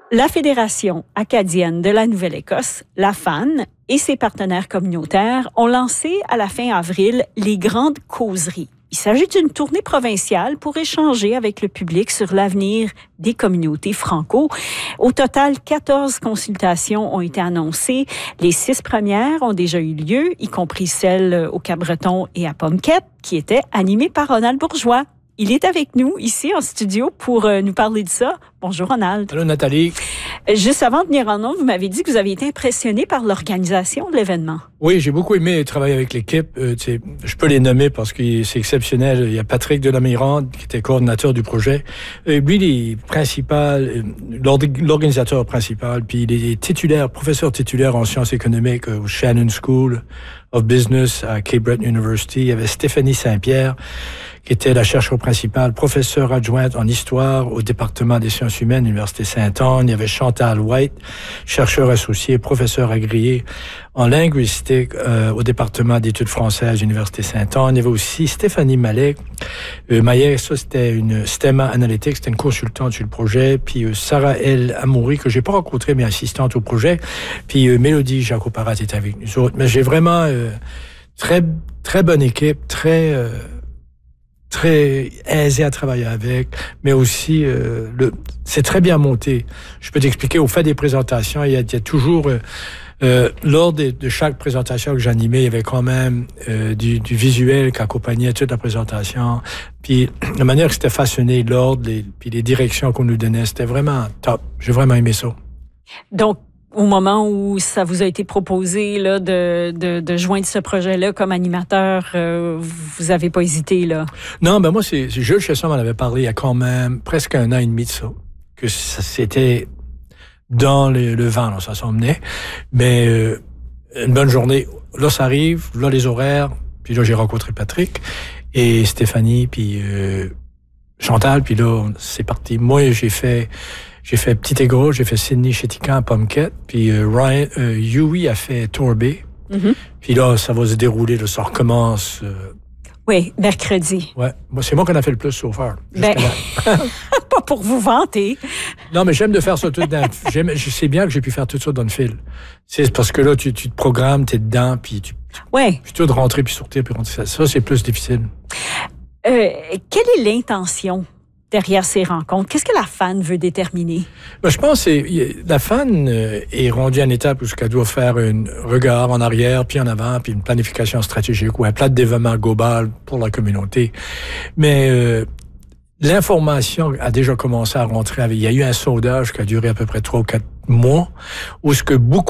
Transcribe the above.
La Fédération acadienne de la Nouvelle-Écosse, la FAN, et ses partenaires communautaires ont lancé à la fin avril les Grandes Causeries. Il s'agit d'une tournée provinciale pour échanger avec le public sur l'avenir des communautés franco. Au total, 14 consultations ont été annoncées. Les 6 premières ont déjà eu lieu, y compris celle au Cap-Breton et à Pomquette, qui étaient animées par Ronald Bourgeois. Il est avec nous ici en studio pour nous parler de ça. Bonjour Ronald. Allô Nathalie. Juste avant de venir en ondes, vous m'avez dit que vous avez été impressionné par l'organisation de l'événement. Oui, j'ai beaucoup aimé travailler avec l'équipe. Je peux les nommer parce que c'est exceptionnel. Il y a Patrick Delamirande qui était coordinateur du projet. Lui, il est principal, l'organisateur principal, puis il est titulaire, professeur titulaire en sciences économiques au Shannon School of Business à Cape Breton University. Il y avait Stéphanie Saint-Pierre qui était la chercheure principale, professeure adjointe en histoire au département des sciences humaines, l'Université Sainte-Anne. Il y avait Chantal White, chercheur associé, professeur agréé en linguistique au département d'études françaises, l'Université Sainte-Anne. Il y avait aussi Stéphanie Mallet. Ça, c'était une STEMA Analytics, c'était une consultante sur le projet. Puis Sarah L. Amoury, que j'ai pas rencontrée, mais assistante au projet. Puis Mélodie Jacoparat était avec nous autres. Mais j'ai vraiment très, très bonne équipe, très aisé à travailler avec, mais aussi c'est très bien monté. Je peux t'expliquer, au fait des présentations, il y a toujours lors de chaque présentation que j'animais, il y avait quand même du visuel qui accompagnait toute la présentation. Puis la manière que c'était façonné, l'ordre, puis les directions qu'on nous donnait, c'était vraiment top. J'ai vraiment aimé ça. Donc, au moment où ça vous a été proposé là, de joindre ce projet-là comme animateur, vous n'avez pas hésité, là? Non, moi, c'est Jules Chesson m'en avait parlé il y a quand même presque 1 an et demi de ça, que c'était dans le vent, là, ça s'emmenait. Mais une bonne journée, là, ça arrive, là, les horaires, puis là, j'ai rencontré Patrick et Stéphanie, puis Chantal, puis là, c'est parti. Moi, j'ai fait Petit Aigros, j'ai fait Sydney Chétican à Pomquette, puis Yui a fait Torbay. Mm-hmm. Puis là, ça va se dérouler, là, ça recommence. Oui, mercredi. Ouais, c'est moi qu'on a fait le plus so far. Pas pour vous vanter. Non, mais j'aime de faire ça tout dans. Je sais bien que j'ai pu faire tout ça dans le fil. C'est parce que là, tu te programmes, t'es dedans, puis puis tout de rentrer puis sortir puis rentrer. Ça, c'est plus difficile. Quelle est l'intention derrière ces rencontres? Qu'est-ce que la FAN veut déterminer? Je pense que la FAN est rendue à une étape où elle doit faire un regard en arrière, puis en avant, puis une planification stratégique ou un plan de développement global pour la communauté. Mais l'information a déjà commencé à rentrer. Il y a eu un sondage qui a duré à peu près 3 ou 4 mois, où ce que beaucoup